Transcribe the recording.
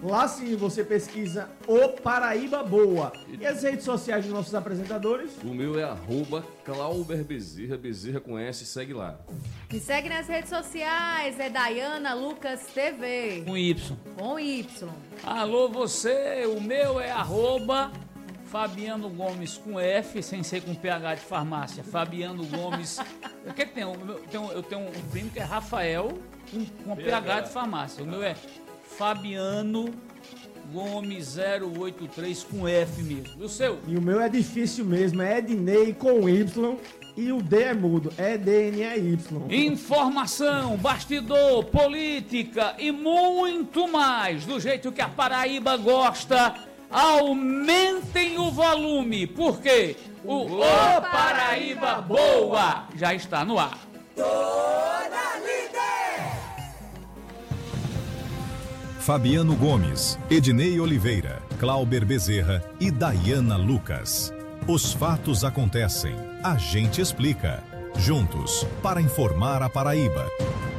Lá sim você pesquisa o Paraíba Boa. E as redes sociais dos nossos apresentadores? O meu é @ClauberBezerra, Bezerra com S, segue lá. Me segue nas redes sociais, é Dayana Lucas TV. Com Y. Com Y. Alô você, o meu é @Fabiano Gomes com F, sem ser com PH de farmácia. Fabiano Gomes. O que tem? Eu tenho um primo que é Rafael com PH de farmácia. O meu é Fabiano Gomes 083 com F mesmo. E o seu? E o meu é difícil mesmo, é Ednei com Y e o D é mudo, é DNEY. Informação, bastidor, política e muito mais, do jeito que a Paraíba gosta. Aumentem o volume, porque o Paraíba Boa já está no ar. Toda líder! Fabiano Gomes, Ednei Oliveira, Clauber Bezerra e Dayana Lucas. Os fatos acontecem, a gente explica. Juntos para informar a Paraíba.